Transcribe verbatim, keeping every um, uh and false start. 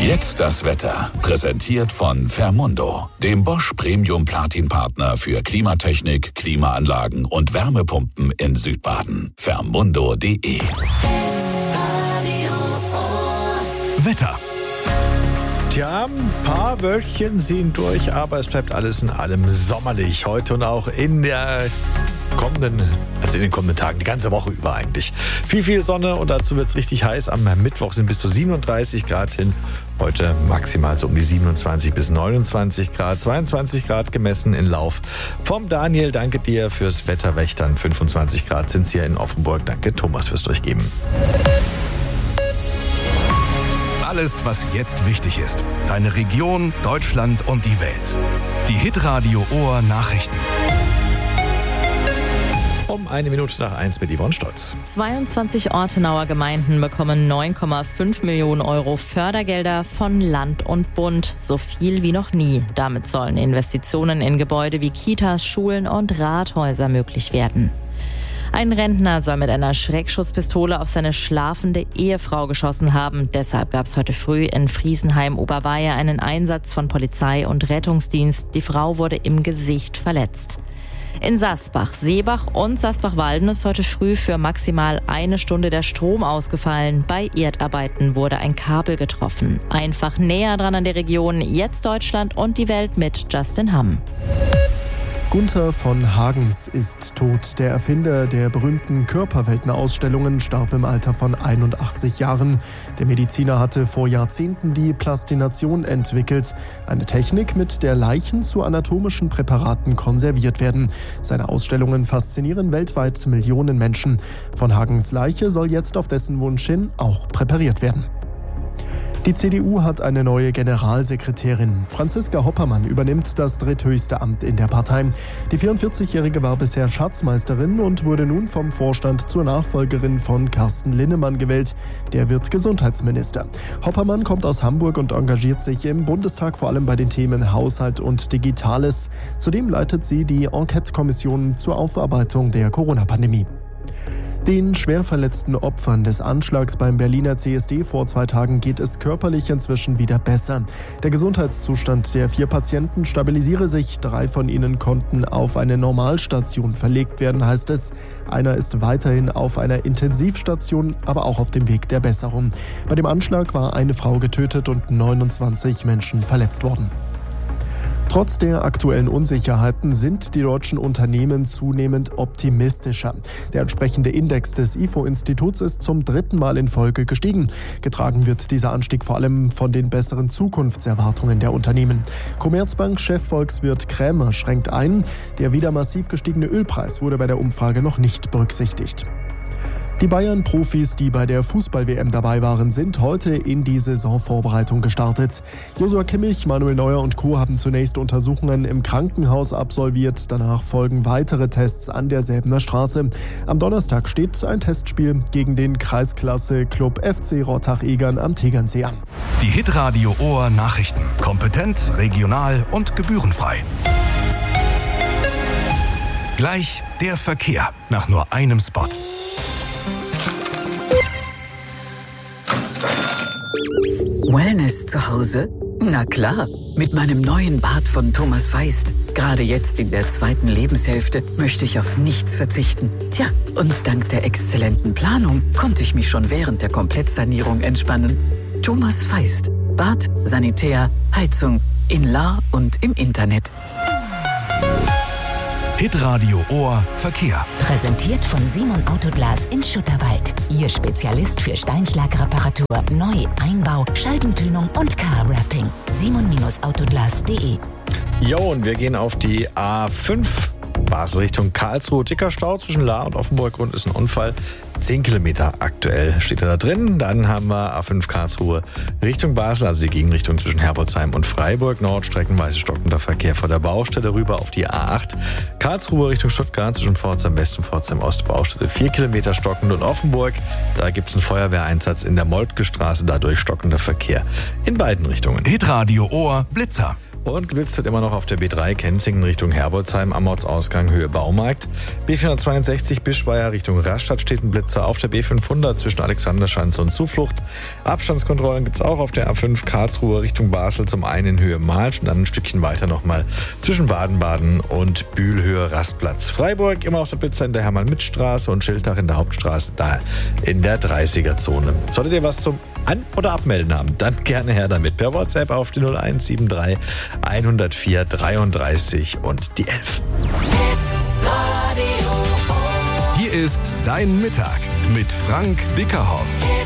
Jetzt das Wetter. Präsentiert von Fermundo, dem Bosch Premium Platin Partner für Klimatechnik, Klimaanlagen und Wärmepumpen in Südbaden. Fermundo punkt de. Wetter. Tja, ein paar Wölkchen ziehen durch, aber es bleibt alles in allem sommerlich. Heute und auch in der kommenden, also in den kommenden Tagen, die ganze Woche über eigentlich. Viel, viel Sonne und dazu wird es richtig heiß. Am Mittwoch sind bis zu siebenunddreißig Grad hin. Heute maximal so um die siebenundzwanzig bis neunundzwanzig Grad. zweiundzwanzig Grad gemessen in Lauf. Vom Daniel, danke dir fürs Wetterwächtern. fünfundzwanzig Grad sind es hier in Offenburg. Danke Thomas fürs Durchgeben. Alles, was jetzt wichtig ist. Deine Region, Deutschland und die Welt. Die Hitradio Ohr Nachrichten. Um eine Minute nach eins mit Yvonne Stolz. zweiundzwanzig Ortenauer Gemeinden bekommen neun Komma fünf Millionen Euro Fördergelder von Land und Bund. So viel wie noch nie. Damit sollen Investitionen in Gebäude wie Kitas, Schulen und Rathäuser möglich werden. Ein Rentner soll mit einer Schreckschusspistole auf seine schlafende Ehefrau geschossen haben. Deshalb gab es heute früh in Friesenheim-Oberweier einen Einsatz von Polizei und Rettungsdienst. Die Frau wurde im Gesicht verletzt. In Sasbach, Seebach und Sasbach-Walden ist heute früh für maximal eine Stunde der Strom ausgefallen. Bei Erdarbeiten wurde ein Kabel getroffen. Einfach näher dran an der Region, jetzt Deutschland und die Welt mit Justin Hamm. Gunther von Hagens ist tot. Der Erfinder der berühmten Körperweltenausstellungen starb im Alter von einundachtzig Jahren. Der Mediziner hatte vor Jahrzehnten die Plastination entwickelt. Eine Technik, mit der Leichen zu anatomischen Präparaten konserviert werden. Seine Ausstellungen faszinieren weltweit Millionen Menschen. Von Hagens Leiche soll jetzt auf dessen Wunsch hin auch präpariert werden. Die C D U hat eine neue Generalsekretärin. Franziska Hoppermann übernimmt das dritthöchste Amt in der Partei. Die vierundvierzigjährige war bisher Schatzmeisterin und wurde nun vom Vorstand zur Nachfolgerin von Carsten Linnemann gewählt. Der wird Gesundheitsminister. Hoppermann kommt aus Hamburg und engagiert sich im Bundestag vor allem bei den Themen Haushalt und Digitales. Zudem leitet sie die Enquete-Kommission zur Aufarbeitung der Corona-Pandemie. Den schwer verletzten Opfern des Anschlags beim Berliner C S D vor zwei Tagen geht es körperlich inzwischen wieder besser. Der Gesundheitszustand der vier Patienten stabilisiere sich. Drei von ihnen konnten auf eine Normalstation verlegt werden, heißt es. Einer ist weiterhin auf einer Intensivstation, aber auch auf dem Weg der Besserung. Bei dem Anschlag war eine Frau getötet und neunundzwanzig Menschen verletzt worden. Trotz der aktuellen Unsicherheiten sind die deutschen Unternehmen zunehmend optimistischer. Der entsprechende Index des I F O-Instituts ist zum dritten Mal in Folge gestiegen. Getragen wird dieser Anstieg vor allem von den besseren Zukunftserwartungen der Unternehmen. Commerzbank-Chef Volkswirt Krämer schränkt ein, der wieder massiv gestiegene Ölpreis wurde bei der Umfrage noch nicht berücksichtigt. Die Bayern-Profis, die bei der Fußball-W M dabei waren, sind heute in die Saisonvorbereitung gestartet. Joshua Kimmich, Manuel Neuer und Co. haben zunächst Untersuchungen im Krankenhaus absolviert. Danach folgen weitere Tests an der Säbener Straße. Am Donnerstag steht ein Testspiel gegen den Kreisklasse-Club F C Rottach-Egern am Tegernsee an. Die Hitradio Ohr Nachrichten. Kompetent, regional und gebührenfrei. Gleich der Verkehr nach nur einem Spot. Wellness zu Hause? Na klar, mit meinem neuen Bad von Thomas Feist. Gerade jetzt in der zweiten Lebenshälfte möchte ich auf nichts verzichten. Tja, und dank der exzellenten Planung konnte ich mich schon während der Komplettsanierung entspannen. Thomas Feist. Bad, Sanitär, Heizung, in Lahr und im Internet. Hitradio Ohr Verkehr. Präsentiert von Simon Autoglas in Schutterwald. Ihr Spezialist für Steinschlagreparatur, Neu-, Einbau, Scheibentönung und Car-Wrapping. simon Autoglas punkt de. Jo, und wir gehen auf die A fünf. Basel Richtung Karlsruhe. Dicker Stau zwischen Lahr und Offenburg. Ist ein Unfall. zehn Kilometer aktuell steht er da drin. Dann haben wir A fünf Karlsruhe Richtung Basel, also die Gegenrichtung zwischen Herbolzheim und Freiburg. Nordstreckenweise stockender Verkehr vor der Baustelle rüber auf die A acht. Karlsruhe Richtung Stuttgart zwischen Pforzheim West und Pforzheim Ost Baustelle. vier Kilometer stockend. Und Offenburg, da gibt es einen Feuerwehreinsatz in der Moltke Straße, dadurch stockender Verkehr in beiden Richtungen. Hitradio Ohr Blitzer. Und geblitzt wird immer noch auf der B drei Kenzingen Richtung Herbolzheim am Ortsausgang Höhe Baumarkt. B vierhundertzweiundsechzig Bischweier Richtung Rastatt steht ein Blitzer. Auf der B fünfhundert zwischen Alexanderschanze und Zuflucht. Abstandskontrollen gibt es auch auf der A fünf Karlsruhe Richtung Basel, zum einen in Höhe Malsch und dann ein Stückchen weiter nochmal zwischen Baden-Baden und Bühl Höhe Rastplatz. Freiburg immer auf der Blitzer in der Hermann-Mitt-Straße und Schiltach in der Hauptstraße da in der dreißiger-Zone. Solltet ihr was zum An- oder Abmelden haben, dann gerne her damit. Per WhatsApp auf die null eins sieben drei hundertvier dreiunddreißig und die elf. Hier ist Dein Mittag mit Frank Dickerhoff.